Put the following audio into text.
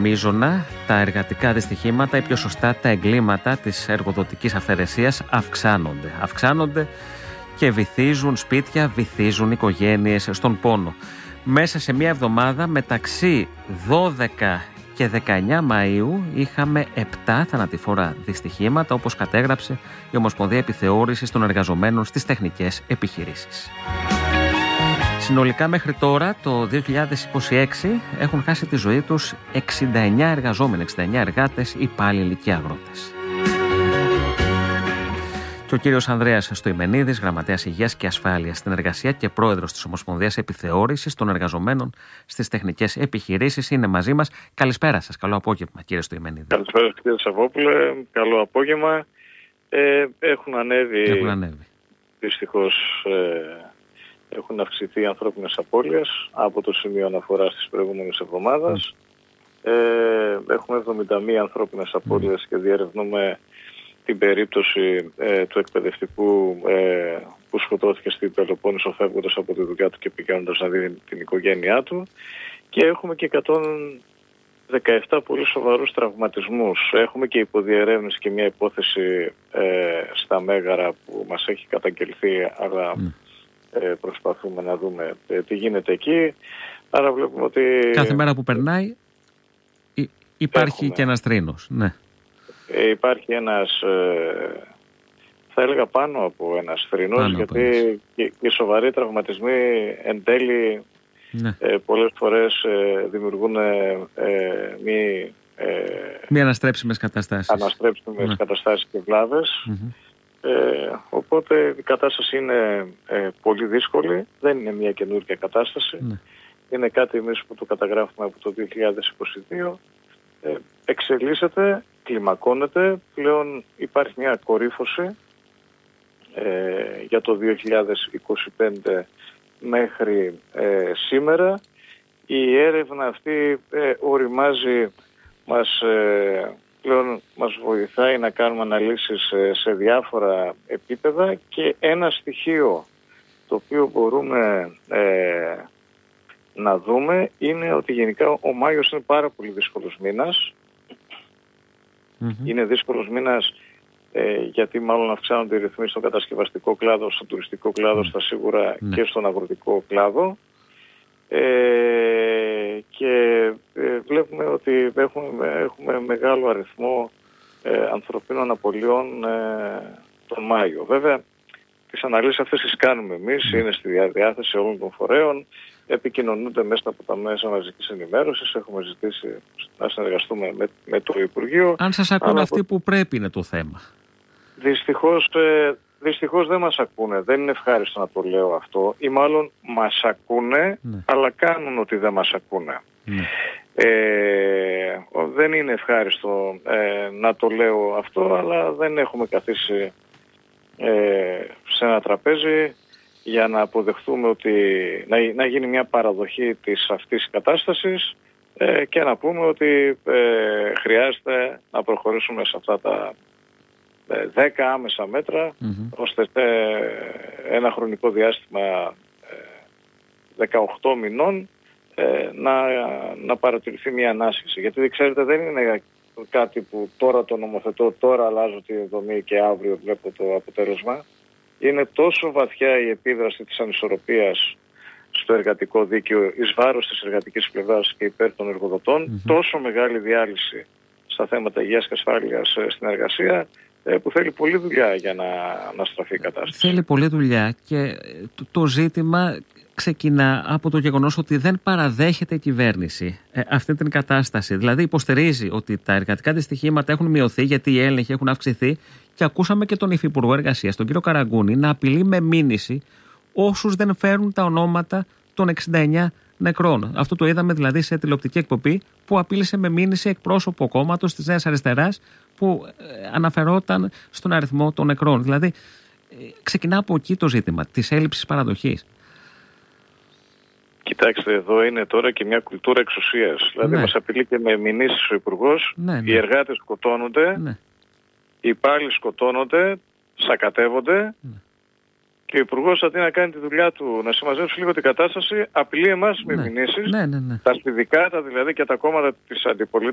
μείζωνα, τα εργατικά δυστυχήματα ή πιο σωστά τα εγκλήματα της εργοδοτικής αυθαιρεσίας αυξάνονται και βυθίζουν σπίτια, βυθίζουν οικογένειες στον πόνο. Μέσα σε μια εβδομάδα μεταξύ 12 και 19 Μαΐου είχαμε 7 θανατηφόρα δυστυχήματα, όπως κατέγραψε η Ομοσπονδία Επιθεώρησης των Εργαζομένων στις Τεχνικές Επιχειρήσεις. Συνολικά μέχρι τώρα, το 2026, έχουν χάσει τη ζωή τους 69 εργαζόμενοι, 69 εργάτες, υπάλληλοι και αγρότες. Και ο κύριος Ανδρέας Στοημενίδης, Γραμματέας Υγείας και Ασφάλειας στην Εργασία και Πρόεδρος της Ομοσπονδίας Επιθεώρησης των Εργαζομένων στις Τεχνικές Επιχειρήσεις, είναι μαζί μας. Καλησπέρα σας, καλό απόγευμα κύριε Στοημενίδη. Καλησπέρα κύριε Σαββόπουλε, καλό απόγευμα. Έχουν ανέβει. Δυστυχώς έχουν αυξηθεί οι ανθρώπινες απώλειες από το σημείο αναφοράς της προηγούμενης εβδομάδας. Έχουμε 71 ανθρώπινες απώλειες και διερευνούμε την περίπτωση του εκπαιδευτικού που σκοτώθηκε στην Πελοπόννησο φεύγοντας από τη δουλειά του και πηγαίνοντας να δει την οικογένειά του. Και έχουμε και 117 πολύ σοβαρούς τραυματισμούς. Έχουμε και υποδιερεύνηση και μια υπόθεση στα Μέγαρα που μας έχει καταγγελθεί, αλλά προσπαθούμε να δούμε τι γίνεται εκεί. Άρα βλέπουμε ότι κάθε μέρα που περνάει υπάρχει και ένας θρήνος. Ναι. Υπάρχει ένας, θα έλεγα πάνω από ένας θρήνος, γιατί οι σοβαροί τραυματισμοί εν τέλει πολλές φορές δημιουργούν μη αναστρέψιμες καταστάσεις. Καταστάσεις και βλάβες. Οπότε η κατάσταση είναι πολύ δύσκολη. Δεν είναι μια καινούργια κατάσταση. Είναι κάτι εμείς που το καταγράφουμε από το 2022. Εξελίσσεται, κλιμακώνεται. Πλέον υπάρχει μια κορύφωση για το 2025 μέχρι σήμερα. Η έρευνα αυτή οριμάζει, πλέον μας βοηθάει να κάνουμε αναλύσεις σε διάφορα επίπεδα, και ένα στοιχείο το οποίο μπορούμε να δούμε είναι ότι γενικά ο Μάιος είναι πάρα πολύ δύσκολος μήνας. Είναι δύσκολος μήνας γιατί μάλλον αυξάνονται οι ρυθμοί στον κατασκευαστικό κλάδο, στον τουριστικό κλάδο, στα σίγουρα και στον αγροτικό κλάδο. Και βλέπουμε ότι έχουμε μεγάλο αριθμό ανθρωπίνων απολειών τον Μάιο. Βέβαια, τις αναλύσεις αυτές τις κάνουμε εμείς, είναι στη διάθεση όλων των φορέων, επικοινωνούνται μέσα από τα μέσα μαζικής ενημέρωσης, έχουμε ζητήσει να συνεργαστούμε με το Υπουργείο. Αν σας ακούνε αυτοί που πρέπει είναι το θέμα. Δυστυχώς δεν μας ακούνε, δεν είναι ευχάριστο να το λέω αυτό, ή μάλλον μας ακούνε, αλλά κάνουν ότι δεν μας ακούνε. Δεν είναι ευχάριστο να το λέω αυτό, αλλά δεν έχουμε καθίσει σε ένα τραπέζι για να αποδεχτούμε ότι να γίνει μια παραδοχή της αυτής κατάστασης και να πούμε ότι χρειάζεται να προχωρήσουμε σε αυτά τα 10 άμεσα μέτρα, ώστε σε ένα χρονικό διάστημα 18 μηνών να παρατηρηθεί μια ανάσχεση. Γιατί ξέρετε, δεν είναι κάτι που τώρα το νομοθετώ, τώρα αλλάζω τη δομή και αύριο βλέπω το αποτέλεσμα. Είναι τόσο βαθιά η επίδραση της ανισορροπίας στο εργατικό δίκαιο εις βάρος της εργατικής πλευράς και υπέρ των εργοδοτών, τόσο μεγάλη διάλυση στα θέματα υγείας και ασφάλειας στην εργασία, που θέλει πολλή δουλειά για να στραφεί η κατάσταση. Θέλει πολλή δουλειά, και το ζήτημα ξεκινά από το γεγονός ότι δεν παραδέχεται η κυβέρνηση αυτή την κατάσταση. Δηλαδή υποστηρίζει ότι τα εργατικά δυστυχήματα έχουν μειωθεί γιατί οι έλεγχοι έχουν αυξηθεί, και ακούσαμε και τον Υφυπουργό Εργασίας, τον κύριο Καραγκούνη, να απειλεί με μήνυση όσους δεν φέρουν τα ονόματα των 69 νεκρών. Αυτό το είδαμε δηλαδή σε τηλεοπτική εκπομπή, που απείλησε με μήνυση εκπρόσωπο κόμματος της Νέας Αριστεράς που αναφερόταν στον αριθμό των νεκρών. Δηλαδή ξεκινά από εκεί το ζήτημα της έλλειψης παραδοχής. Κοιτάξτε, εδώ είναι τώρα και μια κουλτούρα εξουσίας. Δηλαδή μας απειλεί και με μηνύσεις ο Υπουργός. Οι εργάτες σκοτώνονται, οι υπάλληλοι σκοτώνονται, σακατεύονται, και ο Υπουργός, αντί να κάνει τη δουλειά του, να συμμαζέψει λίγο την κατάσταση, απειλεί εμάς με μηνύσεις. Τα συνδικάτα δηλαδή και τα κόμματα της αντιπολίτευσης